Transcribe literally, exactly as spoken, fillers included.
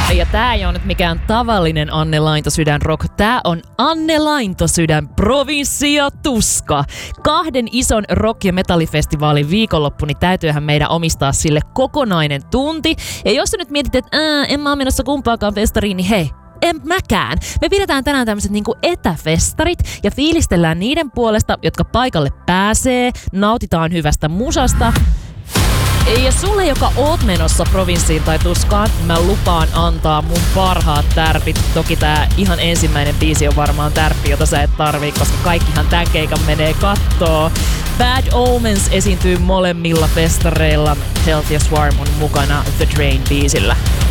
Ja tää ei ole nyt mikään tavallinen Anne Laintosydän rock. Tää on Anne Laintosydän Provinssi ja tuska. Kahden ison rock- ja metallifestivaalin viikonloppu, niin täytyyhän meidän omistaa sille kokonainen tunti. Ja jos sä nyt mietit, että ää, en mä oo menossa kumpaakaan festariin, niin hei, en mäkään. Me pidetään tänään tämmöiset niinku etäfestarit ja fiilistellään niiden puolesta, jotka paikalle pääsee, nautitaan hyvästä musasta. Ja sulle, joka oot menossa provinssiin tai tuskaan, mä lupaan antaa mun parhaat tärpit. Toki tää ihan ensimmäinen biisi on varmaan tärppi, jota sä et tarvii, koska kaikkihan tän keikan menee kattoo. Bad Omens esiintyy molemmilla festareilla. Healthy Swarm on mukana The Train biisillä.